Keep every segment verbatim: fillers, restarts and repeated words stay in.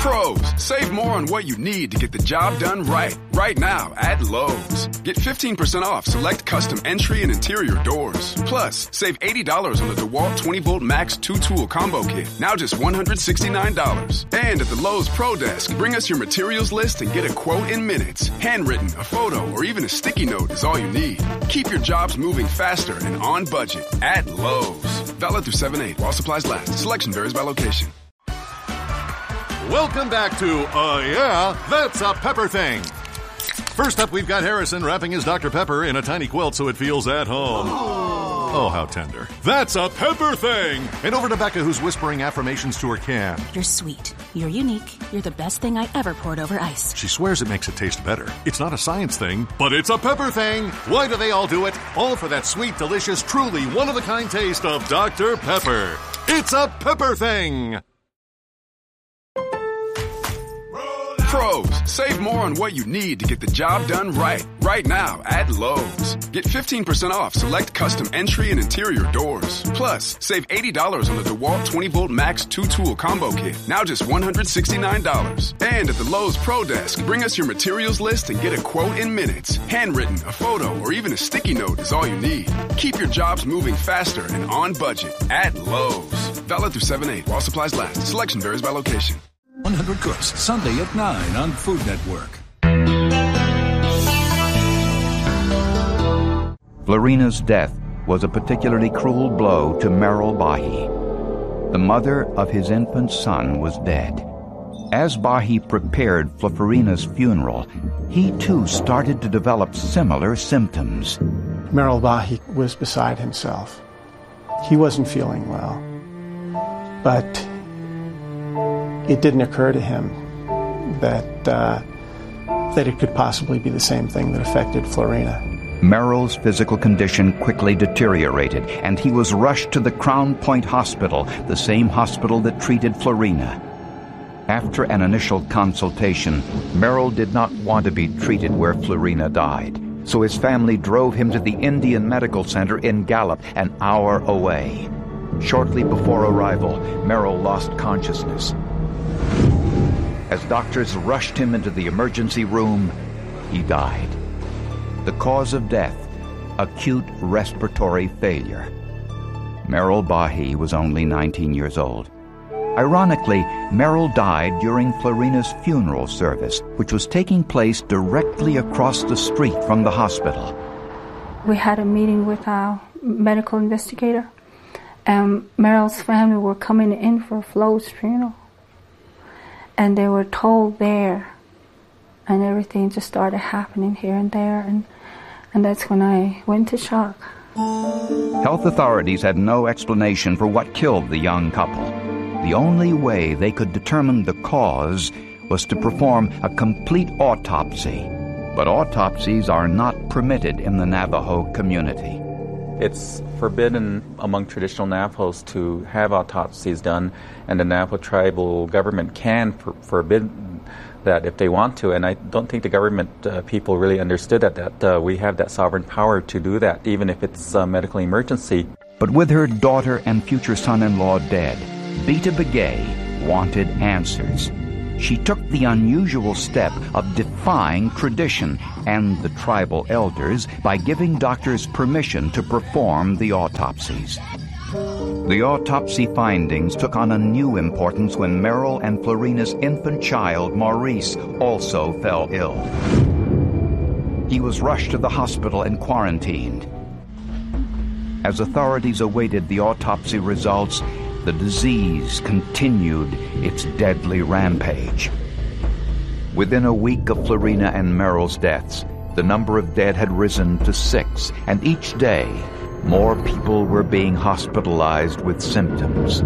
Pros, save more on what you need to get the job done right. Right now at Lowe's. Get fifteen percent off select custom entry and interior doors. Plus, save eighty dollars on the DeWalt twenty volt Max two tool combo kit. Now just one hundred sixty-nine dollars. And at the Lowe's Pro Desk, bring us your materials list and get a quote in minutes. Handwritten, a photo, or even a sticky note is all you need. Keep your jobs moving faster and on budget at Lowe's. Valid through seven eight while supplies last. Selection varies by location. Welcome back to Uh Yeah, That's a Pepper Thing. First up, we've got Harrison wrapping his Doctor Pepper in a tiny quilt so it feels at home. Oh, how tender. That's a Pepper Thing! And over to Becca, who's whispering affirmations to her can. You're sweet. You're unique. You're the best thing I ever poured over ice. She swears it makes it taste better. It's not a science thing, but it's a Pepper Thing! Why do they all do it? All for that sweet, delicious, truly one-of-a-kind taste of Doctor Pepper. It's a Pepper Thing! Pros, save more on what you need to get the job done right. Right now at Lowe's. Get fifteen percent off select custom entry and interior doors. Plus, save eighty dollars on the DeWalt twenty volt Max two tool combo kit. Now just one hundred sixty-nine dollars. And at the Lowe's Pro Desk, bring us your materials list and get a quote in minutes. Handwritten, a photo, or even a sticky note is all you need. Keep your jobs moving faster and on budget at Lowe's. Valid through seven eight while supplies last. Selection varies by location. one hundred Cooks, Sunday at nine on Food Network. Florina's death was a particularly cruel blow to Merrill Bahi. The mother of his infant son was dead. As Bahi prepared for Florina's funeral, he too started to develop similar symptoms. Merrill Bahi was beside himself. He wasn't feeling well, but it didn't occur to him that uh, that it could possibly be the same thing that affected Florina. Merrill's physical condition quickly deteriorated, and he was rushed to the Crown Point Hospital, the same hospital that treated Florina. After an initial consultation, Merrill did not want to be treated where Florina died, so his family drove him to the Indian Medical Center in Gallup, an hour away. Shortly before arrival, Merrill lost consciousness. As doctors rushed him into the emergency room, he died. The cause of death, acute respiratory failure. Merrill Bahi was only nineteen years old. Ironically, Merrill died during Florina's funeral service, which was taking place directly across the street from the hospital. We had a meeting with our medical investigator, and Merrill's family were coming in for Flo's funeral. And they were told there, and everything just started happening here and there, and, and that's when I went to shock. Health authorities had no explanation for what killed the young couple. The only way they could determine the cause was to perform a complete autopsy. But autopsies are not permitted in the Navajo community. It's forbidden among traditional Navajos to have autopsies done, and the Navajo tribal government can for- forbid that if they want to. And I don't think the government uh, people really understood that, that uh, we have that sovereign power to do that, even if it's a medical emergency. But with her daughter and future son-in-law dead, Beta Begay wanted answers. She took the unusual step of defying tradition and the tribal elders by giving doctors permission to perform the autopsies. The autopsy findings took on a new importance when Merrill and Florina's infant child, Maurice, also fell ill. He was rushed to the hospital and quarantined. As authorities awaited the autopsy results, the disease continued its deadly rampage. Within a week of Florina and Merrill's deaths, the number of dead had risen to six, and each day, more people were being hospitalized with symptoms.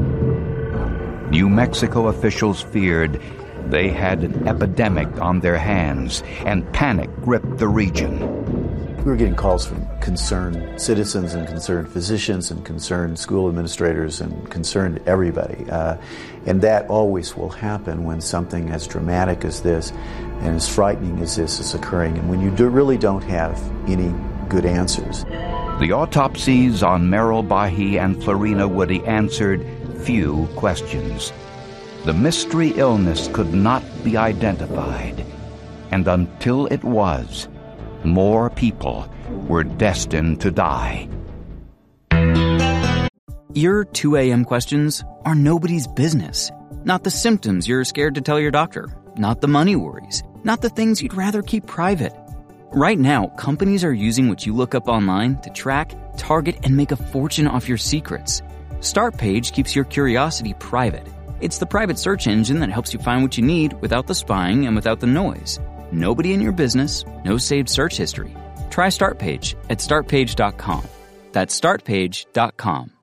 New Mexico officials feared they had an epidemic on their hands, and panic gripped the region. We were getting calls from concerned citizens and concerned physicians and concerned school administrators and concerned everybody. Uh, and that always will happen when something as dramatic as this and as frightening as this is occurring, and when you do really don't have any good answers. The autopsies on Merrill Bahi and Florina Woody answered few questions. the mystery illness could not be identified. And until it was, more people were destined to die. Your two a.m. questions are nobody's business. Not the symptoms you're scared to tell your doctor. Not the money worries. Not the things you'd rather keep private. Right now, companies are using what you look up online to track, target, and make a fortune off your secrets. Startpage keeps your curiosity private. It's the private search engine that helps you find what you need without the spying and without the noise. Nobody in your business, no saved search history. Try Startpage at start page dot com. That's start page dot com.